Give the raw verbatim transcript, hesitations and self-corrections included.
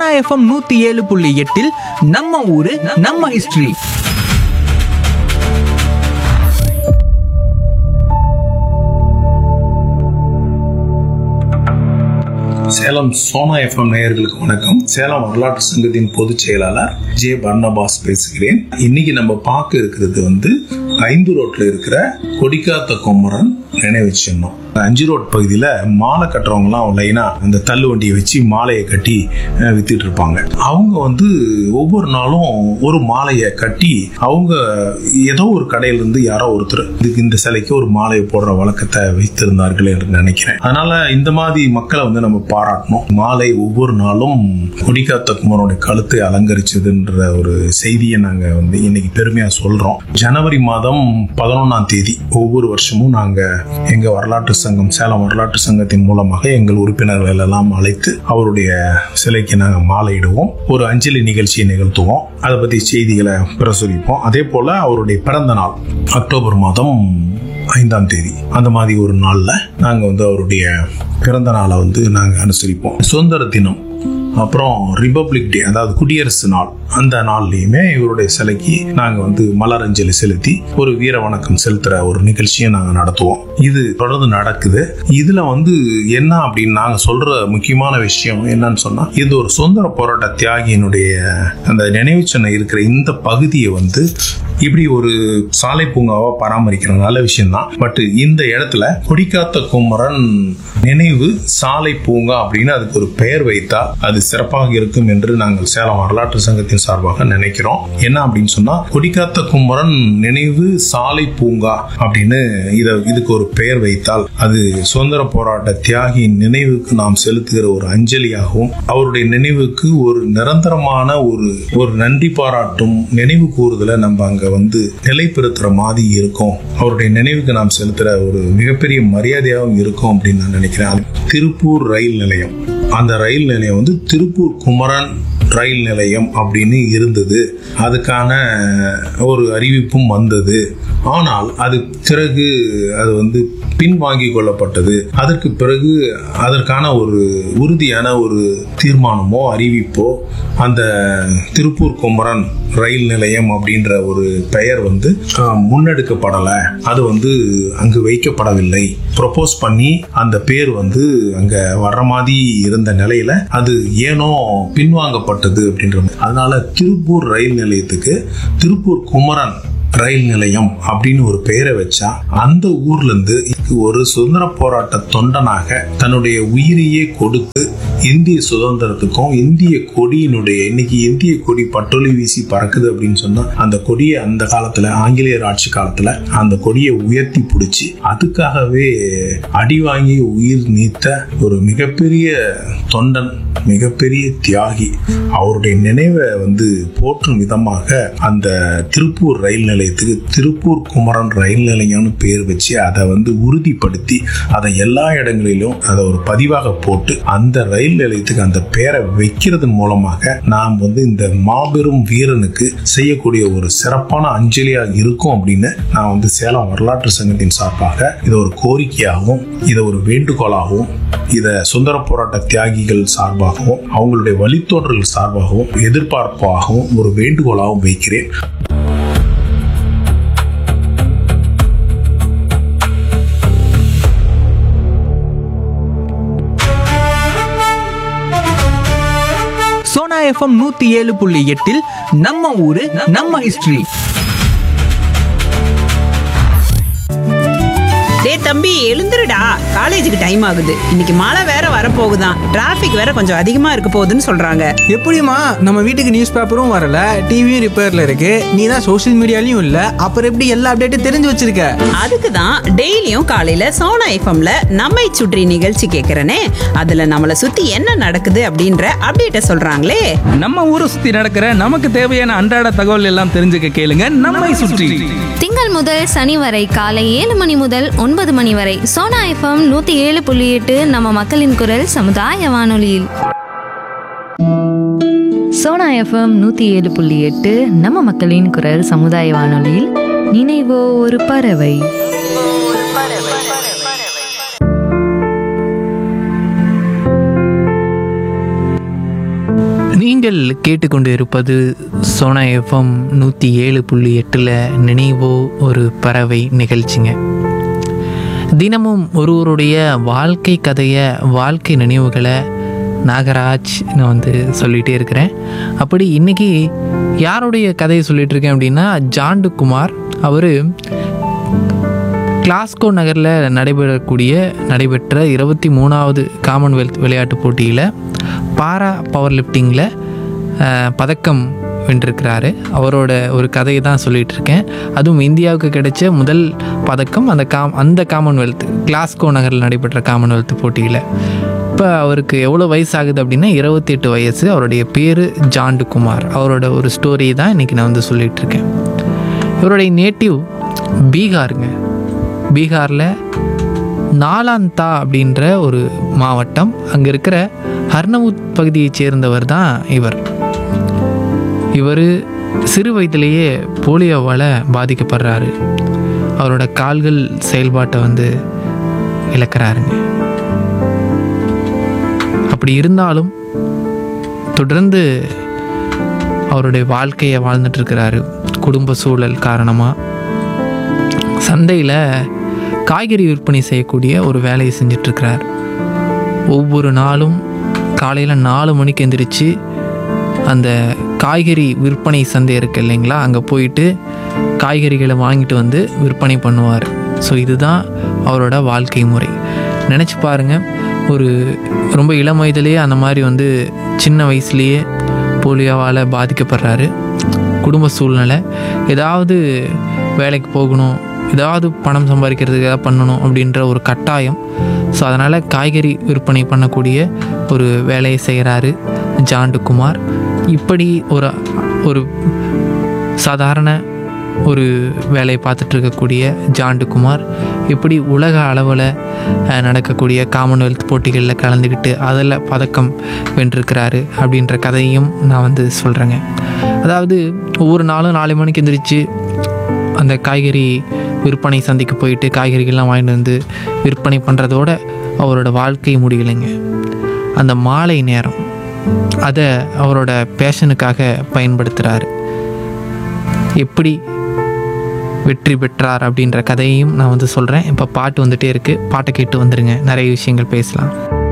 Sona FM நூத்தி ஏழு புள்ளி எட்டில் நம்ம ஊரு நம்ம ஹிஸ்டரி. சேலம் சோனா எஃப்எம் நேயர்களுக்கு வணக்கம். சேலம் வரலாற்று சங்கத்தின் பொதுச் செயலாளர் ஜே பர்னபாஸ் பேசுகிறேன். இன்னைக்கு நம்ம பார்க்க இருக்கிறது வந்து ஐந்து ரோட்ல இருக்கிற கொடிக்காத்த குமரன் நினைவு சின்னம். அஞ்சு ரோட் பகுதியில மாலை கட்டுறவங்க எல்லாம் லைனா அந்த தள்ளு வண்டியை வச்சு மாலையை கட்டி வித்துட்டு இருப்பாங்க. அவங்க வந்து ஒவ்வொரு நாளும் ஒரு மாலையை கட்டி அவங்க ஏதோ ஒரு கடையில இருந்து யாரோ ஒருத்தர் இதுக்கு இந்த சிலைக்கு ஒரு மாலையை போடுற வழக்கத்தை வைத்திருந்தார்கள் என்று நினைக்கிறேன். அதனால இந்த மாதிரி மக்களை வந்து நம்ம பாராட்டணும். மாலை ஒவ்வொரு நாளும் கொடிக்காத்த குமரனுடைய கழுத்தை அலங்கரிச்சதுன்ற ஒரு செய்தியை நாங்க வந்து இன்னைக்கு பெருமையா சொல்றோம். ஜனவரி மாதம் பதினொன்னாம் தேதி ஒவ்வொரு வருஷமும் நாங்க எங்க வரலாற்று சங்கம் சேலம் வரலாற்று சங்கத்தின் மூலமாக எங்கள் உறுப்பினர்கள் எல்லாம் அழைத்து அவருடைய சிலைக்கு நாங்கள் மாலையிடுவோம். ஒரு அஞ்சலி நிகழ்ச்சியை நிகழ்த்துவோம். அதை பத்தி செய்திகளை பிரசுரிப்போம். அதே போல அவருடைய பிறந்த நாள் அக்டோபர் மாதம் ஐந்தாம் தேதி அந்த மாதிரி ஒரு நாள்ல நாங்க வந்து அவருடைய பிறந்த நாளை வந்து நாங்க அனுசரிப்போம். சுதந்திர தினம் அப்புறம் ரிபப்ளிக் டே, அதாவது குடியரசு நாள், அந்த நாள்லயுமே இவருடைய சிலைக்கு நாங்க வந்து மலரஞ்சலி செலுத்தி ஒரு வீர வணக்கம் செலுத்துற ஒரு நிகழ்ச்சியை நாங்க நடத்துவோம். இது தொடர்ந்து நடக்குது. இதுல வந்து என்ன அப்படின்னு நாங்க சொல்ற முக்கியமான விஷயம் என்னன்னு சொன்னா, இது ஒரு சுதந்திர போராட்ட தியாகியினுடைய அந்த நினைவு சின்னம் இருக்கிற இந்த பகுதியை வந்து இப்படி ஒரு சாலை பூங்காவா பராமரிக்கிற நல்ல விஷயம் தான். பட் இந்த இடத்துல கொடிக்காத்த குமரன் நினைவு சாலை பூங்கா அப்படின்னு அதுக்கு ஒரு பெயர் வைத்தால் அது சிறப்பாக இருக்கும் என்று நாங்கள் சேலம் வரலாற்று சங்கத்தின் சார்பாக நினைக்கிறோம். என்ன அப்படின்னு சொன்னா, கொடிக்காத்த குமரன் நினைவு சாலை பூங்கா அப்படின்னு இத இதுக்கு ஒரு பெயர் வைத்தால் அது சுதந்திர போராட்ட தியாகியின் நினைவுக்கு நாம் செலுத்துகிற ஒரு அஞ்சலியாகவும் அவருடைய நினைவுக்கு ஒரு நிரந்தரமான ஒரு ஒரு நன்றி பாராட்டும் நினைவு கூறுதலை நம்ம அங்க வந்து நிலைப்படுத்துற மாதிரி இருக்கும். அவருடைய நினைவுக்கு நாம் செலுத்துற ஒரு மிகப்பெரிய மரியாதையாகவும் இருக்கும் அப்படின்னு நான் நினைக்கிறேன். திருப்பூர் ரயில் நிலையம், அந்த ரயில் நிலையம் வந்து திருப்பூர் குமரன் ரயில் நிலையம் அப்படின்னு இருந்தது. அதுக்கான ஒரு அறிவிப்பும் வந்தது. ஆனால் அது பிறகு அது வந்து பின்வாங்கி கொள்ளப்பட்டது. அதற்கு பிறகு அதற்கான ஒரு உறுதியான ஒரு தீர்மானமோ அறிவிப்போ அந்த திருப்பூர் குமரன் ரயில் நிலையம் அப்படின்ற ஒரு பெயர் வந்து முன்னெடுக்கப்படலை. அது வந்து அங்கு வைக்கப்படவில்லை. ப்ரொபோஸ் பண்ணி அந்த பேர் வந்து அங்க வர்ற மாதிரி இருந்த நிலையில அது ஏனோ பின்வாங்கப்பட்டது அப்படின்ற. அதனால திருப்பூர் ரயில் நிலையத்துக்கு திருப்பூர் குமரன் ரயில் நிலையம் அப்படின்னு ஒரு பெயரை வச்சா அந்த ஊர்ல இருந்து ஒரு சுதந்திர போராட்ட தொண்டனாக தன்னுடைய உயிரையே கொடுத்து இந்திய சுதந்திரத்துக்கும் இந்திய கொடியினுடைய இன்னைக்கு இந்திய கொடி பட்டொலி வீசி பறக்குது அப்படின்னு சொன்னா அந்த கொடியை அந்த காலத்துல ஆங்கிலேயர் ஆட்சி காலத்துல அந்த கொடியை உயர்த்தி பிடிச்சி அதுக்காகவே அடி வாங்கி உயிர் நீத்த ஒரு மிகப்பெரிய தொண்டன், மிகப்பெரிய தியாகி. அவருடைய நினைவை வந்து போற்றும் விதமாக அந்த திருப்பூர் ரயில் நிலையத்துக்கு திருப்பூர் குமரன் ரயில் நிலையம்னு பேர் வச்சு அதை வந்து உறுதிப்படுத்தி அதை எல்லா இடங்களிலும் அதை ஒரு பதிவாக போட்டு அந்த ரயில் நிலையத்துக்கு அந்த பேரை வைக்கிறதன் மூலமாக நாம் வந்து இந்த மாபெரும் வீரனுக்கு செய்யக்கூடிய ஒரு சிறப்பான அஞ்சலியாக இருக்கும் அப்படின்னு நான் வந்து சேலம் வரலாற்று சங்கத்தின் சார்பாக இதை ஒரு கோரிக்கையாகவும் இதை ஒரு வேண்டுகோளாகவும் இதை சுதந்திர போராட்ட தியாகிகள் சார்பாகவும் அவங்களுடைய வழித்தோன்றல் சார்பாகவும் எதிர்பார்ப்பாகவும் ஒரு வேண்டுகோளாகவும் வைக்கிறேன். சோனா எஃப்எம் நூத்தி ஏழு புள்ளி எட்டில் நம்ம ஊரு நம்ம ஹிஸ்டரி. டேய் தம்பி, எழுந்துருடா, காலேஜுக்கு டைம் ஆகுது. இன்னைக்கு மழை வேற வரப்போகுதான், டிராபிக் வேற கொஞ்சம் அதிகமா இருக்க போகுதுன்னு சொல்றாங்க. எப்படிமா, நம்ம வீட்டுக்கு நியூஸ் பேப்பரும் வரல, டிவியும் ரிப்பேர்ல இருக்கு, நீ தான் சோஷியல் மீடியாலயும் இல்ல, அப்புறம் எப்படி எல்லா அப்டேட்டும் தெரிஞ்சு வச்சிருக்க? அதுக்கு தான் டெய்லியும் காலையில சோனா எஃப்எம்ல நம்மை சுற்றி நிகழ்ச்சி கேட்கறனே. அதுல நம்மளை சுத்தி என்ன நடக்குது அப்படின்ற அப்டேட்ட சொல்றாங்களே. நம்ம ஊரை சுத்தி நடக்கிற நமக்கு தேவையான அன்றாட தகவல் எல்லாம் தெரிஞ்சுக்க கேளுங்க நம்மை சுற்றி. திங்கள் முதல் சனி வரை காலை ஏழு மணி முதல் ஒன்பது மணி வரை சோனா எஃப்எம் நூத்தி ஏழு புள்ளி எட்டு நம்ம மக்களின் குரல் சமுதாய வானொலியில். சோனா எஃப்எம் நூத்தி ஏழு புள்ளி எட்டு நம்ம மக்களின் குரல் சமுதாய வானொலியில் நினைவோ ஒரு பறவை. நீங்கள் கேட்டுக்கொண்டு இருப்பது சோனா எஃப்எம் நூற்றி ஏழு புள்ளி எட்டில் நினைவோ ஒரு பறவை நிகழ்ச்சிங்க. தினமும் ஒருவருடைய வாழ்க்கை கதையை, வாழ்க்கை நினைவுகளை நாகராஜ் நான் வந்து சொல்லிகிட்டே இருக்கிறேன். அப்படி இன்றைக்கி யாருடைய கதையை சொல்லிகிட்டு இருக்கேன் அப்படின்னா, ஜாண்டு குமார். அவர் கிளாஸ்கோ நகரில் நடைபெறக்கூடிய நடைபெற்ற இருபத்தி மூணாவது காமன்வெல்த் விளையாட்டுப் போட்டியில் பாரா பவர் லிஃப்டிங்கில் பதக்கம் வென்றிருக்கிறாரு. அவரோட ஒரு கதையை தான் சொல்லிகிட்டு இருக்கேன். அதுவும் இந்தியாவுக்கு கிடைச்ச முதல் பதக்கம் அந்த காம் அந்த காமன்வெல்த் கிளாஸ்கோ நகரில் நடைபெற்ற காமன்வெல்த் போட்டியில். இப்போ அவருக்கு எவ்வளோ வயசு ஆகுது அப்படின்னா இருபத்தி எட்டு வயசு. அவருடைய பேர் ஜாண்டு குமார். அவரோட ஒரு ஸ்டோரி தான் இன்றைக்கி நான் வந்து சொல்லிகிட்ருக்கேன். இவருடைய நேட்டிவ் பீகாருங்க. பீகாரில் நாலாந்தா அப்படின்ற ஒரு மாவட்டம். அங்கே இருக்கிற ஹர்னவுத் பகுதியைச் சேர்ந்தவர் தான் இவர். இவர் சிறு வயதிலேயே போலியோவால் பாதிக்கப்படுறாரு. அவரோட கால்கள் செயல்பாட்டை வந்து இழக்கிறாருங்க. அப்படி இருந்தாலும் தொடர்ந்து அவருடைய வாழ்க்கையை வாழ்ந்துட்டுருக்கிறாரு. குடும்ப சூழல் காரணமாக சந்தையில் காய்கறி விற்பனை செய்யக்கூடிய ஒரு வேலையை செஞ்சிட்ருக்கிறார். ஒவ்வொரு நாளும் காலையில் நாலு மணிக்கு எந்திரிச்சு அந்த காய்கறி விற்பனை சந்தை இருக்குது இல்லைங்களா, அங்கே போயிட்டு காய்கறிகளை வாங்கிட்டு வந்து விற்பனை பண்ணுவார். ஸோ இதுதான் அவரோட வாழ்க்கை முறை. நினச்சி பாருங்கள், ஒரு ரொம்ப இளம் வயதிலேயே அந்த மாதிரி வந்து சின்ன வயசுலேயே போலியோவால் பாதிக்கப்படுறாரு. குடும்ப சூழ்நிலை, ஏதாவது வேலைக்கு போகணும், ஏதாவது பணம் சம்பாதிக்கிறதுக்கு ஏதாவது பண்ணணும் அப்படின்ற ஒரு கட்டாயம். ஸோ அதனால் காய்கறி விற்பனை பண்ணக்கூடிய ஒரு வேலையை செய்கிறாரு ஜாண்டு குமார். இப்படி ஒரு ஒரு சாதாரண ஒரு வேலையை பார்த்துட்டு இருக்கக்கூடிய ஜாண்டு குமார் இப்படி உலக அளவில் நடக்கக்கூடிய காமன்வெல்த் போட்டிகளில் கலந்துக்கிட்டு அதில் பதக்கம் வென்றிருக்கிறாரு அப்படின்ற கதையும் நான் வந்து சொல்கிறேங்க. அதாவது ஒவ்வொரு நாளும் நாலு மணிக்கு எந்திரிச்சு அந்த காய்கறி விற்பனை சந்தைக்கு போயிட்டு காய்கறிகள்லாம் வாங்கிட்டு வந்து விற்பனை பண்ணுறதோட அவரோட வாழ்க்கை முடியலைங்க. அந்த மாலை நேரம் அதை அவரோட பேஷனுக்காக பயன்படுத்துகிறாரு. எப்படி வெற்றி பெற்றார் அப்படின்ற கதையையும் நான் வந்து சொல்கிறேன். இப்போ பாட்டு வந்துகிட்டே இருக்குது, பாட்டை கேட்டு வந்துடுங்க, நிறைய விஷயங்கள் பேசலாம்.